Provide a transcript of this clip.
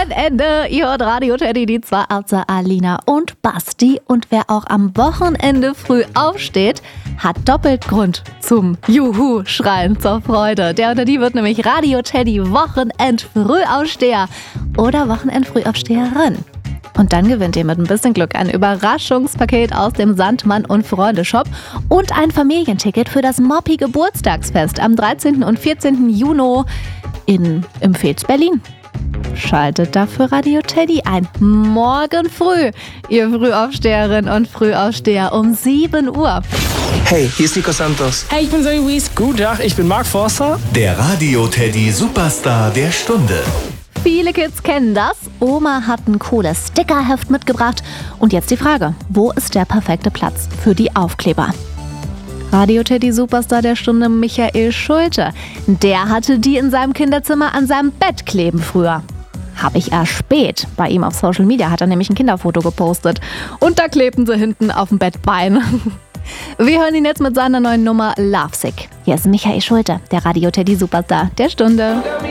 Wochenende. Ihr hört Radio Teddy, die zwei Ärzte Alina und Basti. Und wer auch am Wochenende früh aufsteht, hat doppelt Grund zum Juhu-Schreien zur Freude. Der oder die wird nämlich Radio Teddy Wochenend-Frühaufsteher oder Wochenend-Frühaufsteherin. Und dann gewinnt ihr mit ein bisschen Glück ein Überraschungspaket aus dem Sandmann und Freunde Shop und ein Familienticket für das Moppi Geburtstagsfest am 13. und 14. Juni im Fez Berlin. Schaltet dafür Radio Teddy ein. Morgen früh, ihr Frühaufsteherinnen und Frühaufsteher um 7 Uhr. Hey, hier ist Nico Santos. Hey, ich bin Zoe Wies. Guten Tag, ich bin Mark Forster. Der Radio Teddy Superstar der Stunde. Viele Kids kennen das. Oma hat ein cooles Stickerheft mitgebracht. Und jetzt die Frage, wo ist der perfekte Platz für die Aufkleber? Radio Teddy Superstar der Stunde Michael Schulte. Der hatte die in seinem Kinderzimmer an seinem Bett kleben früher. Habe ich erst spät. Bei ihm auf Social Media hat er nämlich ein Kinderfoto gepostet. Und da klebten sie hinten auf dem Bettbein. Wir hören ihn jetzt mit seiner neuen Nummer Lovesick. Hier ist Michael Schulte, der Radio Teddy Superstar der Stunde.